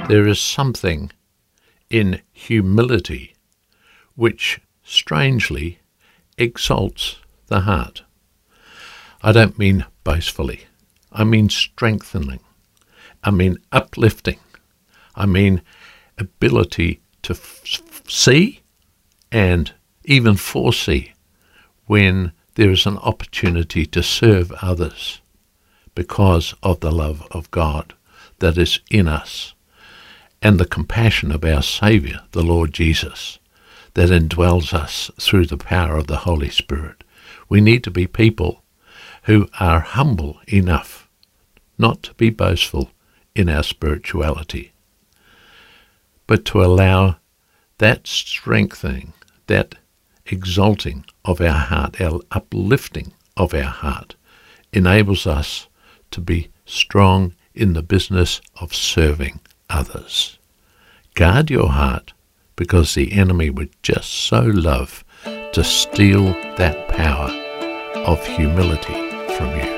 There is something in humility which strangely exalts the heart. I don't mean boastfully. I mean strengthening. I mean uplifting. I mean ability to see and even foresee when there is an opportunity to serve others because of the love of God that is in us and the compassion of our Saviour, the Lord Jesus, that indwells us through the power of the Holy Spirit. We need to be people who are humble enough not to be boastful in our spirituality, but to allow that strengthening, that exalting of our heart, our uplifting of our heart, enables us to be strong in the business of serving others. Guard your heart, because the enemy would just so love to steal that power of humility from you.